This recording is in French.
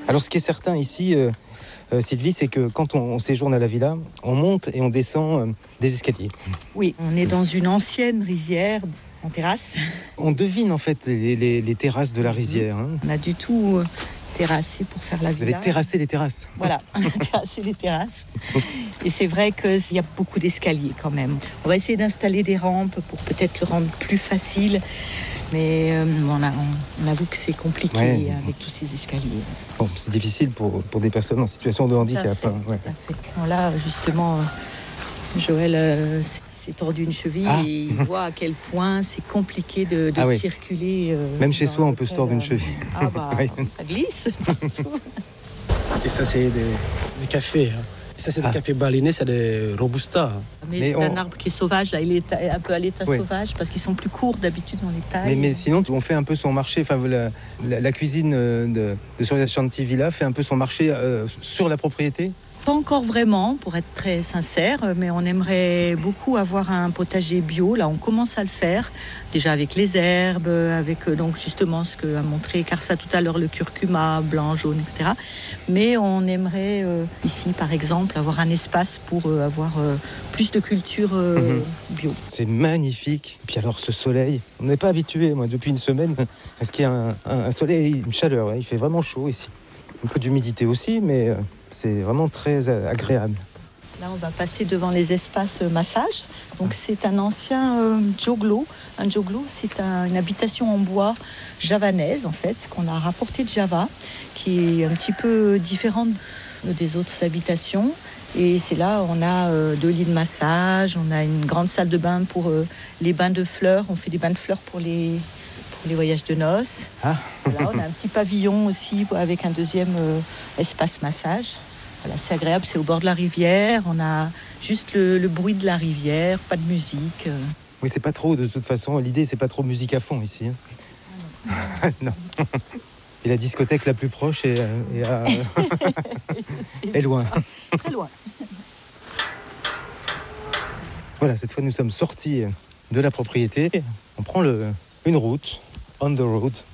Alors ce qui est certain ici, Sylvie, c'est que quand on séjourne à la villa, on monte et on descend des escaliers. Oui, on est dans une ancienne rizière en terrasse. On devine en fait les terrasses de la rizière. Hein. On a du tout terrassé pour faire la Vous villa. avez terrassé les terrasses. Voilà, on a terrassé les terrasses. Et c'est vrai qu'il y a beaucoup d'escaliers quand même. On va essayer d'installer des rampes pour peut-être le rendre plus facile. Mais on avoue que c'est compliqué avec tous ces escaliers. Bon, c'est difficile pour des personnes en situation de handicap. Tout à fait. Bon, là, justement, Joël s'est tordu une cheville et il voit à quel point c'est compliqué de circuler. Même chez soi, on peut se tordre une cheville. Ah bah, ça glisse partout. Et ça, c'est des cafés. Hein. Et ça, c'est des cafés balinés, c'est des robusta. Mais c'est un arbre qui est sauvage, là. Il est un peu à l'état sauvage parce qu'ils sont plus courts d'habitude dans les tailles. Mais sinon, on fait un peu son marché. Enfin, la cuisine de Surashanti Villa fait un peu son marché sur la propriété. Pas encore vraiment, pour être très sincère, mais on aimerait beaucoup avoir un potager bio. Là, on commence à le faire, déjà avec les herbes, avec donc justement ce qu'a montré Karsa tout à l'heure, le curcuma blanc, jaune, etc. Mais on aimerait ici, par exemple, avoir un espace pour avoir plus de culture bio. C'est magnifique. Et puis alors, ce soleil, on n'est pas habitué, moi, depuis une semaine, à ce qu'il y a un soleil, une chaleur. Hein. Il fait vraiment chaud ici. Un peu d'humidité aussi, mais... c'est vraiment très agréable. Là, on va passer devant les espaces massage. Donc, c'est un ancien joglo. Un joglo, c'est une habitation en bois javanaise, en fait, qu'on a rapporté de Java, qui est un petit peu différente des autres habitations. Et c'est là, on a 2 lits de massage, on a une grande salle de bain pour les bains de fleurs. On fait des bains de fleurs pour les voyages de noces. Voilà, on a un petit pavillon aussi avec un deuxième espace massage. Voilà, c'est agréable, c'est au bord de la rivière. On a juste le bruit de la rivière, pas de musique. Oui, c'est pas trop, de toute façon. L'idée, c'est pas trop musique à fond ici. Hein. Non. Et la discothèque la plus proche est loin. Très loin. Voilà, cette fois, nous sommes sortis de la propriété. On prend une route, on the road,